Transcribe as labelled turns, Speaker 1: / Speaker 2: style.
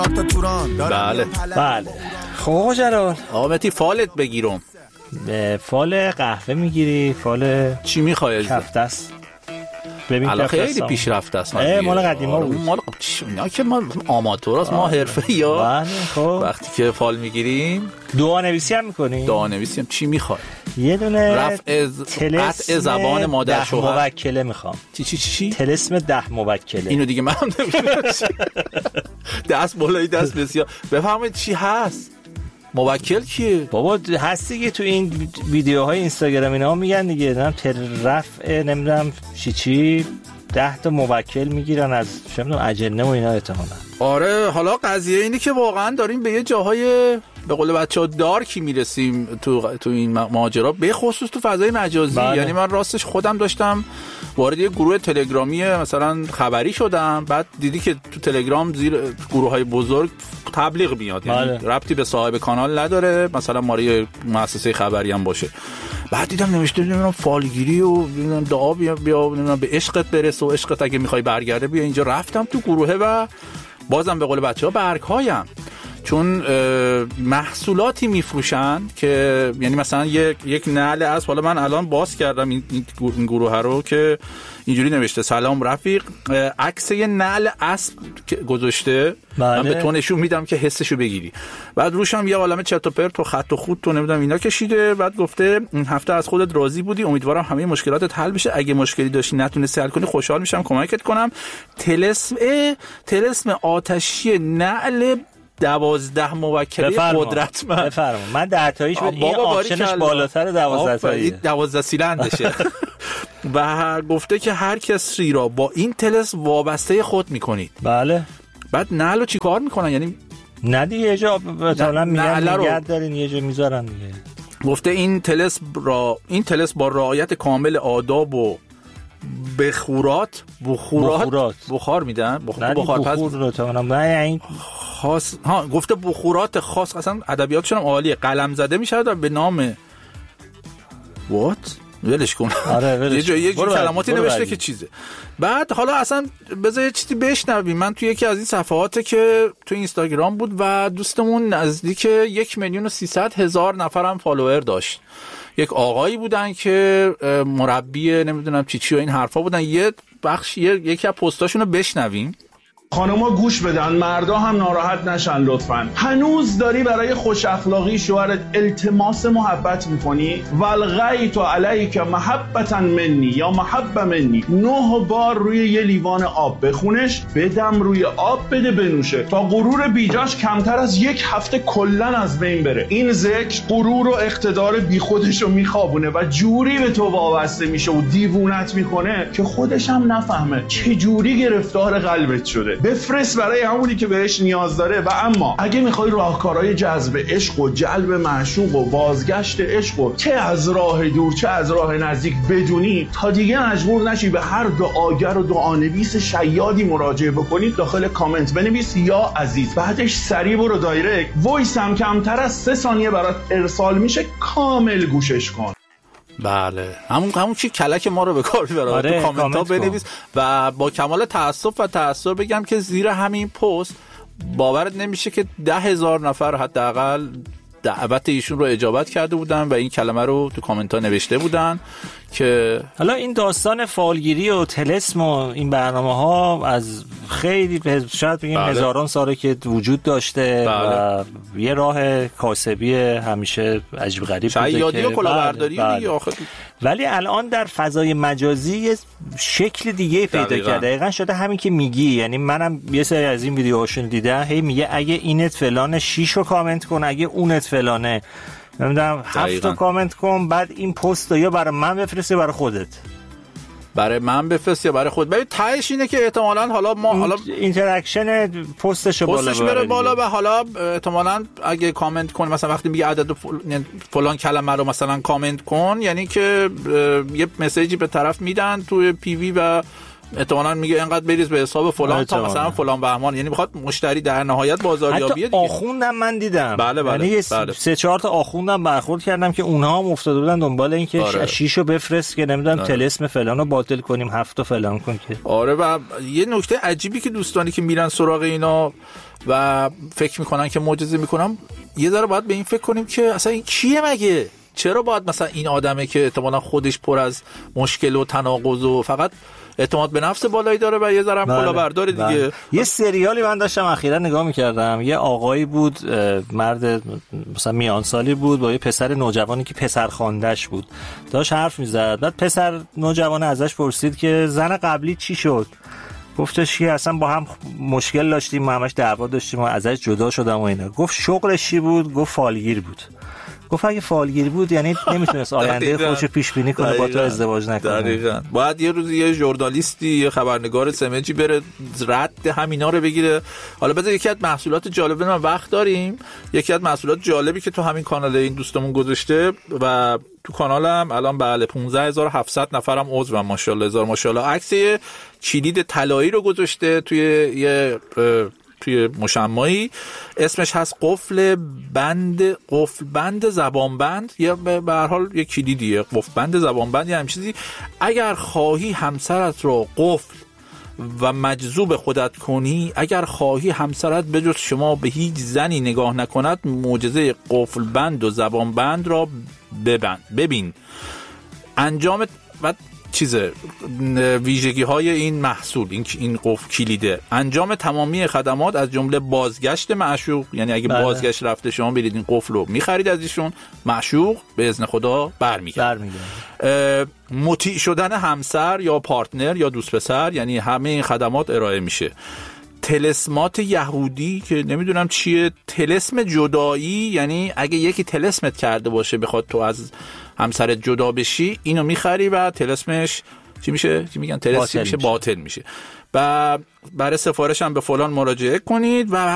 Speaker 1: بله
Speaker 2: خب آقا جلال
Speaker 1: آمدی فالت بگیرم.
Speaker 2: فال قهوه میگیری؟ فال
Speaker 1: چی میخوای؟
Speaker 2: کفته است. ببین
Speaker 1: الان خیلی پیشرفته است.
Speaker 2: مال قدیما بود.
Speaker 1: مال اینا که ما آماتوراست، ما حرفه‌ایا.
Speaker 2: بله خب
Speaker 1: وقتی که فال میگیریم
Speaker 2: دعا نویسی هم میکنی؟
Speaker 1: دعا نویسی هم چی میخوای؟
Speaker 2: یه دونه
Speaker 1: رفع قطع زبان مادر شوهر.
Speaker 2: موکله میخوام.
Speaker 1: چی؟
Speaker 2: طلسم 10 موکله.
Speaker 1: اینو دیگه من نمیدونم. دست بالای دست بسیار. بفهمید چی هست؟ موکل کیه؟
Speaker 2: بابا هست دیگه تو این ویدیوهای اینستاگرام اینا میگن دیگه، نمیدونم رفع نمیدونم چی 10 تا موکل میگیرن از چه میدونم اجنه و اینا احتمالاً.
Speaker 1: آره حالا قضیه اینه که واقعا داریم به یه جاهای به قول بچه‌ها دارکی میرسیم تو این ماجرا، به خصوص تو فضای مجازی.
Speaker 2: بله.
Speaker 1: یعنی من راستش خودم داشتم وارد یه گروه تلگرامی مثلا خبری شدم، بعد دیدی که تو تلگرام زیر گروه‌های بزرگ تبلیغ میاد، یعنی ربطی به صاحب کانال نداره، مثلا ماری مؤسسه خبری هم باشه. بعد دیدم نوشته نمیدونم فالگیری و نمیدونم دعا بیا نمیدونم به عشقت برس و عشقت اگه میخوای برگرده بیا اینجا. رفتم تو گروهه و بازم به قول بچه‌ها برگ‌هایم، چون محصولاتی میفروشن که یعنی مثلا یک نعل اسب، حالا من الان باز کردم این گروه رو که اینجوری نوشته سلام رفیق، عکس یه نعل اسب گذاشته. من به تو نشون میدم که حسشو بگیری. بعد روش هم یه عالمه چرت و پرت و خط و خط تو نمیدونم اینا کشیده. بعد گفته این هفته از خودت راضی بودی، امیدوارم همه مشکلاتت حل بشه، اگه مشکلی داشتی نتونستی حل کنی خوشحال میشم کمکت کنم. طلسم آتشی نعل 12 موکله قدرتمند.
Speaker 2: بفرما. من 10 تاییش بود، این آپشنش بالاتر 12 تایی،
Speaker 1: 12 سیلندشه. و گفته که هر کسی را با این طلسم وابسته خود میکنید.
Speaker 2: بله.
Speaker 1: بعد نعلو چی کار میکنن؟ یعنی
Speaker 2: نه دیگه یه جا مثلا میگن نگرد دارین یه جا میذارن دیگه.
Speaker 1: گفته این طلسم با رعایت کامل آداب و بخورات بخار میدن. بخار
Speaker 2: پس
Speaker 1: خاص گفته بخورات خاص، اصلا ادبیاتشون هم عالیه. قلم زده میشه به نام ولش کن.
Speaker 2: آره
Speaker 1: یه کلماتی نوشته که چیزه. بعد حالا اصلا بذار یه چیزی بشنویم. من تو یکی از این صفحات که تو اینستاگرام بود و دوستمون نزدیک 1,300,000 نفر هم فالوور داشت. یک آقایی بودن که مربی نمیدونم چی و این حرفا بودن. یه بخش یکی از پستاشونو بشنویم.
Speaker 3: خانوما گوش بدن، مردا هم ناراحت نشن لطفاً. هنوز داری برای خوش اخلاقی شوهرت التماس محبت میکنی؟ والغیت علیک محبتا منی یا محب منی 9 بار روی یه لیوان آب بخونش، بدم روی آب بده بنوشه تا غرور بیجاش کمتر از 1 هفته کلن از بین بره. این ذکر غرور و اقتدار بیخودش رو میخوابونه و جوری به تو وابسته میشه و دیوونت میکنه که خودش هم نفهمه چه جوری گرفتار قلبت شده. بفرست برای همونی که بهش نیاز داره. و اما اگه میخوای راهکارهای جذب عشق و جلب معشوق و بازگشت عشق و چه از راه دور چه از راه نزدیک بدونی، تا دیگه مجبور نشی به هر دعاگر و دعانویس شیادی مراجعه بکنی، داخل کامنت بنویس یا عزیز، بعدش سریع برو دایرکت، وایس هم کمتر از 3 ثانیه برات ارسال میشه، کامل گوشش کن.
Speaker 1: بله همون چی کلک ما رو به کار میبره.
Speaker 2: آره،
Speaker 1: تو کامنت ها بنویس. و با کمال تأسف بگم که زیر همین پست باورت نمیشه که 10,000 نفر حداقل دعوت ایشون رو اجابت کرده بودن و این کلمه رو تو کامنت ها نوشته بودن که
Speaker 2: حالا این داستان فالگیری و طلسم و این برنامه‌ها از خیلی شاید بگیم هزاران ساله که وجود داشته. و یه راه کاسبی همیشه عجیب غریب بوده،
Speaker 1: شیادی و کلاهبرداری.
Speaker 2: ولی الان در فضای مجازی یه شکل دیگه پیدا کرده. دقیقاً شده همین که میگی. یعنی منم یه سری از این ویدیوهاشون دیدم، هی میگه اگه اینت فلانه 6 رو کامنت کن، اگه اونت فلانه نمیدونم 7 رو کامنت کن، بعد این پست رو یا برای من بفرست یا برای خودت.
Speaker 1: برای من بفرست یا برای خود. ببین تهش اینه که احتمالاً حالا
Speaker 2: اینتراکشن پستش
Speaker 1: بره بالا و حالا احتمالاً اگه کامنت کنی مثلا وقتی میگه عدد فلان کلمه رو مثلا کامنت کن، یعنی که یه مسیجی به طرف میدن توی پی وی و احتمالاً میگه اینقدر بریز به حساب فلان تا مثلا فلان بهمان، یعنی میخواد مشتری در نهایت بازاریابی دیگه.
Speaker 2: آخوندم من دیدم،
Speaker 1: بله
Speaker 2: یعنی 3-4 تا آخوندم برخورد کردم که اونها هم افتاده بودن دنبال این که شیشو بفرست که نمیدونم طلسم فلانو باطل کنیم، هفتو فلان کن که.
Speaker 1: آره و یه نکته عجیبی که دوستانی که میرن سراغ اینا و فکر میکنن که معجزه میکنم، یه ذره باید به این فکر کنیم که اصلا این کیه مگه؟ چرا باید مثلا این آدمه که احتمالاً خودش پر از مشکل و تناقض و فقط اعتماد به نفس بالایی داره و یه ذره هم کلاهبرداره دیگه.
Speaker 2: یه سریالی من داشتم اخیرا نگاه می‌کردم، یه آقایی بود، مرد مثلا میان سالی بود با یه پسر نوجوانی که پسر خوانده‌اش بود، داشت حرف می‌زد. بعد پسر نوجوان ازش پرسید که زن قبلی چی شد؟ گفتش که اصلا با هم مشکل داشتیم، ما همش دعوا داشتیم و ازش جدا شدم و اینا. گفت شغلش چی بود؟ گفت فالگیر بود. گفت اگه فالگیر بود یعنی نمیتونست آینده خودشو پیش بینی کنه، با تو ازدواج نکنه.
Speaker 1: دقیقاً. باید یه روز یه ژورنالیستی، یه خبرنگار سمجی بره رد همینا رو بگیره. حالا بذار یکی از محصولات جالب، ما وقت داریم، یکی از محصولات جالبی که تو همین کانال این دوستمون گذاشته و تو کانالم الان بله 15700 نفرم عضو، ماشاءالله هزار ماشاءالله، عکس کلید طلایی رو گذاشته توی مشمعی، اسمش هست قفل بند زبان بند، یا به هر حال یک کلیدیه، قفل بند زبان بند یا همین چیزی. اگر خواهی همسرت رو قفل و مجذوب خودت کنی، اگر خواهی همسرت بجز شما به هیچ زنی نگاه نکند، معجزه قفل بند و زبان بند را ببین. انجام و ویژگی های این محصول، این قفل کلیده: انجام تمامی خدمات از جمله بازگشت معشوق، یعنی اگه بازگشت رفته شما برید این قفل رو میخرید از ایشون، معشوق به اذن خدا برمیگرده. مطیع شدن همسر یا پارتنر یا دوست پسر، یعنی همه این خدمات ارائه میشه. طلسمات یهودی که نمیدونم چیه، طلسم جدایی، یعنی اگه یکی طلسمت کرده باشه بخواد تو از همسرت جدا بشی، اینو میخری و طلسمش چی میشه؟ چی میگن؟ طلسم میشه باطل میشه. و برای سفارش هم به فلان مراجعه کنید و